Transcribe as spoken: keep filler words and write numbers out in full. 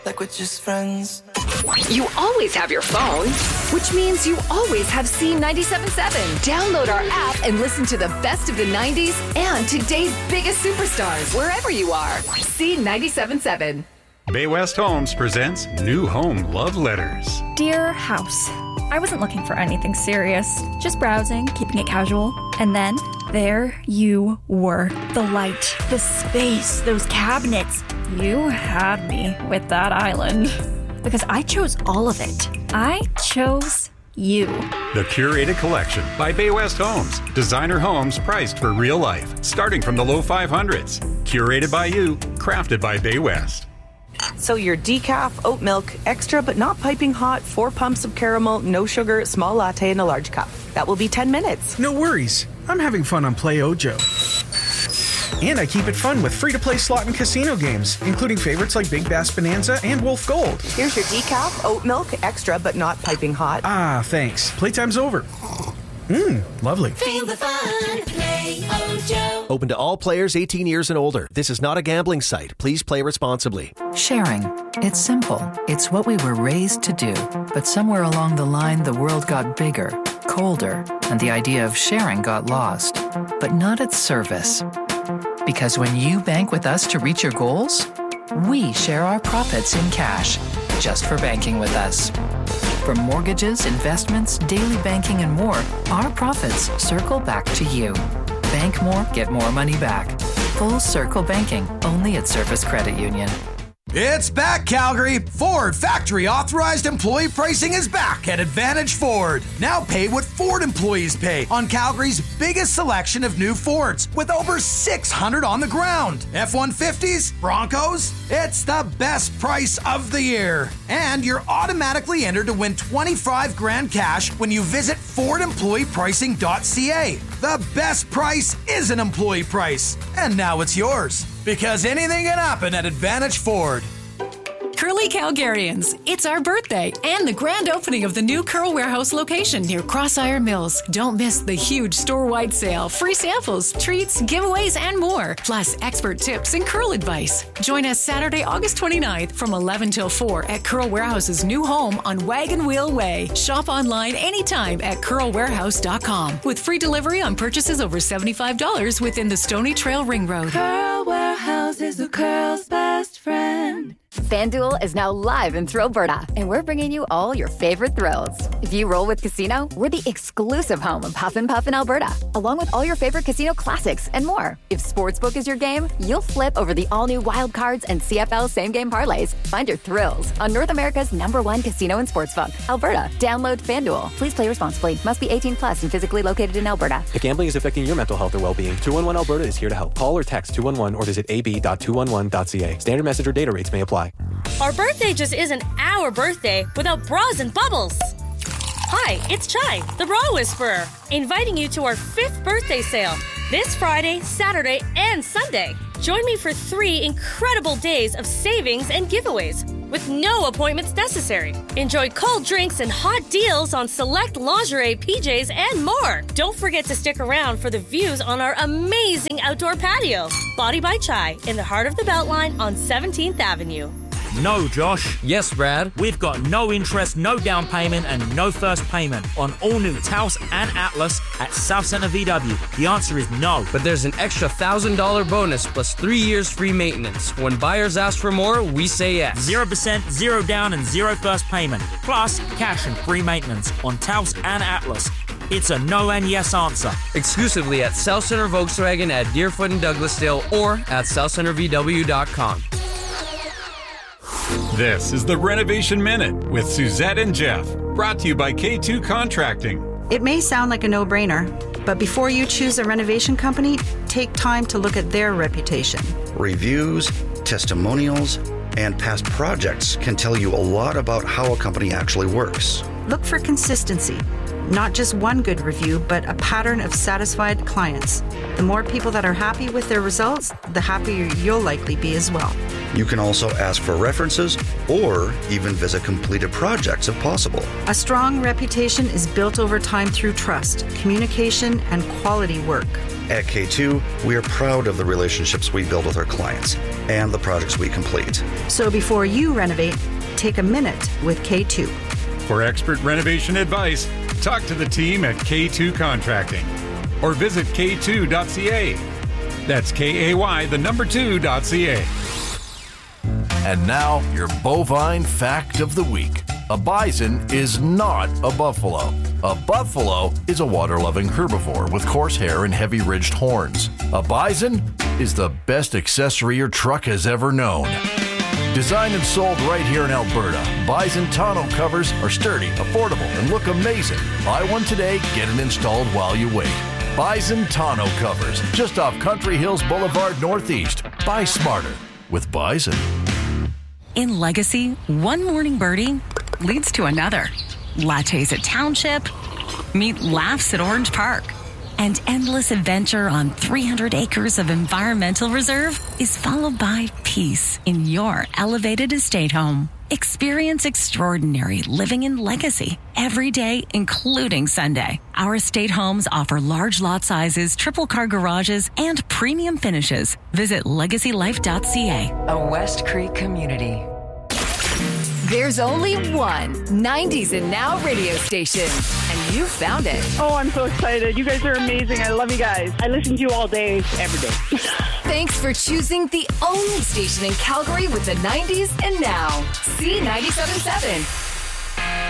like we're just friends. You always have your phone, which means you always have C ninety-seven point seven. Download our app and listen to the best of the nineties and today's biggest superstars wherever you are. C ninety-seven point seven. Bay West Homes presents New Home Love Letters. Dear House, I wasn't looking for anything serious, just browsing, keeping it casual. And then there you were. The light, the space, those cabinets. You had me with that island. Because I chose all of it. I chose you. The Curated Collection by Bay West Homes. Designer homes priced for real life, starting from the low five hundreds. Curated by you, crafted by Bay West. So your decaf, oat milk, extra but not piping hot, four pumps of caramel, no sugar, small latte in a large cup. That will be ten minutes. No worries. I'm having fun on Play Ojo. And I keep it fun with free-to-play slot and casino games, including favorites like Big Bass Bonanza and Wolf Gold. Here's your decaf, oat milk, extra but not piping hot. Ah, thanks. Playtime's over. Mmm, lovely. Feel the fun. Play Ojo. Open to all players eighteen years and older. This is not a gambling site. Please play responsibly. Sharing. It's simple. It's what we were raised to do. But somewhere along the line, the world got bigger, colder, and the idea of sharing got lost. But not its service. Because when you bank with us to reach your goals, we share our profits in cash, just for banking with us. From mortgages, investments, daily banking, and more, our profits circle back to you. Bank more, get more money back. Full Circle Banking, only at Service Credit Union. It's back, Calgary! Ford Factory Authorized Employee Pricing is back at Advantage Ford. Now pay what Ford employees pay on Calgary's biggest selection of new Fords, with over six hundred on the ground. F one fifties, Broncos, it's the best price of the year. And you're automatically entered to win twenty-five grand cash when you visit ford employee pricing dot c a. The best price is an employee price. And now it's yours. Because anything can happen at Advantage Ford. Curly Calgarians, it's our birthday and the grand opening of the new Curl Warehouse location near Crossiron Mills. Don't miss the huge store-wide sale, free samples, treats, giveaways, and more, plus expert tips and curl advice. Join us Saturday, August twenty-ninth from eleven till four at Curl Warehouse's new home on Wagon Wheel Way. Shop online anytime at curl warehouse dot com with free delivery on purchases over seventy-five dollars within the Stony Trail Ring Road. Curl Warehouse is the curl's best friend. FanDuel is now live in Thrillberta, and we're bringing you all your favorite thrills. If you roll with Casino, we're the exclusive home of Huff and Puff in Alberta, along with all your favorite casino classics and more. If Sportsbook is your game, you'll flip over the all-new Wild Cards and C F L same-game parlays. Find your thrills on North America's number one casino and sportsbook, Alberta. Download FanDuel. Please play responsibly. Must be eighteen plus and physically located in Alberta. If gambling is affecting your mental health or well-being, two one one Alberta is here to help. Call or text two one one or visit a b dot two one one dot c a. Standard message or data rates may apply. Our birthday just isn't our birthday without bras and bubbles. Hi, it's Chai, the Bra Whisperer, inviting you to our fifth birthday sale this Friday, Saturday, and Sunday. Join me for three incredible days of savings and giveaways with no appointments necessary. Enjoy cold drinks and hot deals on select lingerie, P Js, and more. Don't forget to stick around for the views on our amazing outdoor patio. Body by Chai in the heart of the Beltline on seventeenth Avenue. No, Josh. Yes, Brad. We've got no interest, no down payment, and no first payment on all new Taos and Atlas at South Centre V W. The answer is no. But there's an extra one thousand dollars bonus plus three years free maintenance. When buyers ask for more, we say yes. zero percent, zero down, and zero first payment. Plus, cash and free maintenance on Taos and Atlas. It's a no and yes answer. Exclusively at South Centre Volkswagen at Deerfoot and Douglasdale or at south centre v w dot com. This is the Renovation Minute with Suzette and Jeff, brought to you by K two Contracting. It may sound like a no-brainer, but before you choose a renovation company, take time to look at their reputation. Reviews, testimonials, and past projects can tell you a lot about how a company actually works. Look for consistency. Not just one good review, but a pattern of satisfied clients. The more people that are happy with their results, the happier you'll likely be as well. You can also ask for references or even visit completed projects if possible. A strong reputation is built over time through trust, communication, and quality work. At K two, we are proud of the relationships we build with our clients and the projects we complete. So before you renovate, take a minute with K two. For expert renovation advice, talk to the team at K two Contracting or visit K two dot C A. That's K A Y, the number two dot C A. And now, your bovine fact of the week. A bison is not a buffalo. A buffalo is a water-loving herbivore with coarse hair and heavy ridged horns. A bison is the best accessory your truck has ever known. Designed and sold right here in Alberta, Bison tonneau covers are sturdy, affordable, and look amazing. Buy one today, get it installed while you wait. Bison tonneau covers, just off Country Hills Boulevard Northeast. Buy smarter with Bison. In Legacy, one morning birdie leads to another. Lattes at Township, meet laughs at Orange Park, and endless adventure on three hundred acres of environmental reserve is followed by peace in your elevated estate home. Experience extraordinary living in Legacy every day, including Sunday. Our estate homes offer large lot sizes, triple car garages, and premium finishes. Visit legacy life dot c a. A West Creek community. There's only one nineties and Now radio station, and you found it. Oh, I'm so excited. You guys are amazing. I love you guys. I listen to you all day, every day. Thanks for choosing the only station in Calgary with the nineties and Now. C ninety-seven point seven.